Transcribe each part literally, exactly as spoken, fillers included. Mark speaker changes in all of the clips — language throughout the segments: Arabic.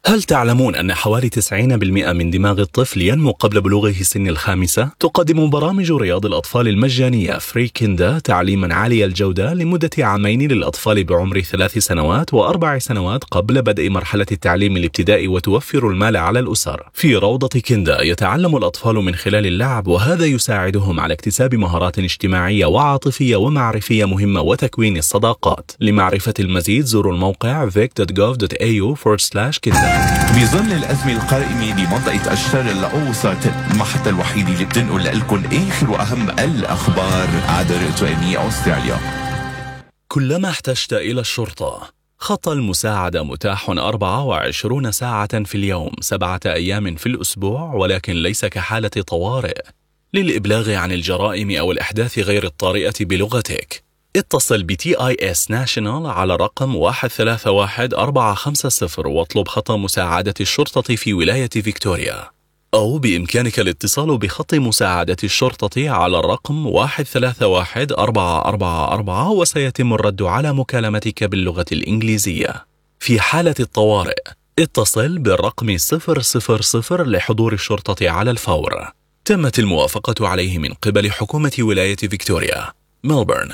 Speaker 1: هل تعلمون أن حوالي تسعين بالمئة من دماغ الطفل ينمو قبل بلوغه سن الخامسة؟ تقدم برامج رياض الأطفال المجانية فري كيندا تعليما عالي الجودة لمدة عامين للأطفال بعمر ثلاث سنوات وأربع سنوات قبل بدء مرحلة التعليم الابتدائي، وتوفر المال على الأسر. في روضة كيندا يتعلم الأطفال من خلال اللعب، وهذا يساعدهم على اكتساب مهارات اجتماعية وعاطفية ومعرفية مهمة وتكوين الصداقات. لمعرفة المزيد زوروا الموقع vic dot gov dot a u forward slash kinda.
Speaker 2: بظل الأزمة القائمة بمنطقة الشرق الأوسط، المحطة الوحيدة اللي بتنقل لكم آخر وأهم الأخبار عبر توني أستراليا.
Speaker 1: كلما احتجت إلى الشرطة، خط المساعدة متاح أربعة وعشرين ساعة في اليوم، سبعة أيام في الأسبوع، ولكن ليس كحالة طوارئ. للإبلاغ عن الجرائم أو الأحداث غير الطارئة بلغتك، اتصل ب تي آي إس National على رقم واحد ثلاثة واحد أربعة خمسة صفر واطلب خط مساعدة الشرطة في ولاية فيكتوريا، أو بإمكانك الاتصال بخط مساعدة الشرطة على الرقم واحد ثلاثة واحد أربعة أربعة أربعة وسيتم الرد على مكالمتك باللغة الإنجليزية. في حالة الطوارئ اتصل بالرقم صفر صفر صفر لحضور الشرطة على الفور. تمت الموافقة عليه من قبل حكومة ولاية فيكتوريا ملبورن.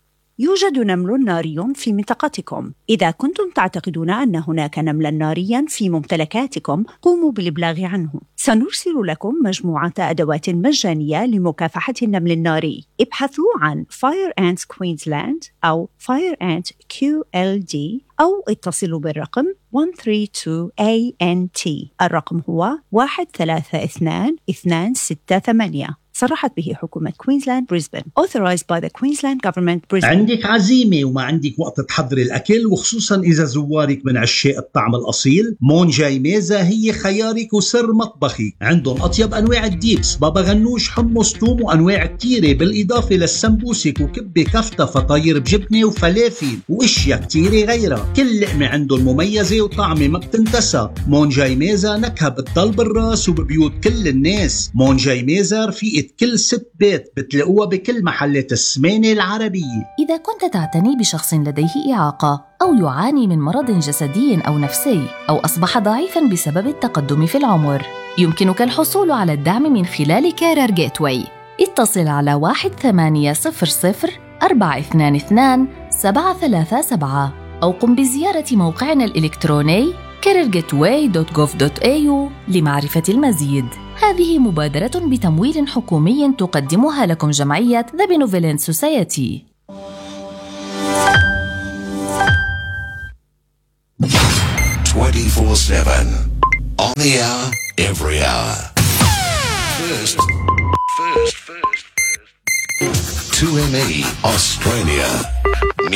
Speaker 3: يوجد نمل ناري في منطقتكم. إذا كنتم تعتقدون أن هناك نملا ناريا في ممتلكاتكم، قوموا بالإبلاغ عنه. سنرسل لكم مجموعة أدوات مجانية لمكافحة النمل الناري. ابحثوا عن Fire Ant Queensland أو Fire Ant كيو إل دي أو اتصلوا بالرقم واحد ثلاثة اثنين إيه إن تي. الرقم هو واحد ثلاثة اثنين اثنين ستة ثمانية. صرحت به حكومة كوينزلاند بريسبن. Authorized by the Queensland Government Brisbane.
Speaker 4: عندك عزيمة وما عندك وقت تحضري الأكل، وخصوصا إذا زوارك من عشاق الطعم الأصيل، مون جاي ميزة هي خيارك وسر مطبخي. عندهم أطيب أنواع الديبس، بابا غنوش، حمص، توم، وأنواع كتيرة، بالإضافة للسمبوسك وكبة كفتة، فطاير بجبنة وفلافل وإشياء كتيرة غيرها. كل لقمة عندهم مميزة وطعمة ما بتنتسى. مون جاي ميزة نكهة بتضل بالراس وببيوت كل الناس. مون جاي ميزة رفيقة كل ست بيت، بتلاقوها بكل محلات السمانة العربية.
Speaker 5: إذا كنت تعتني بشخص لديه إعاقة أو يعاني من مرض جسدي أو نفسي أو أصبح ضعيفاً بسبب التقدم في العمر، يمكنك الحصول على الدعم من خلال كارير جيتواي. اتصل على واحد ثمانية صفر صفر أربعة اثنين اثنين سبعة ثلاثة سبعة أو قم بزيارة موقعنا الإلكتروني كارير جيتواي دوت جوف دوت إيه يو لمعرفة المزيد. هذه مبادرة بتمويل حكومي تقدمها لكم جمعية The Benevolent Society.
Speaker 6: twenty-four seven on the hour, every hour. First, first, first, first. two M E Australia.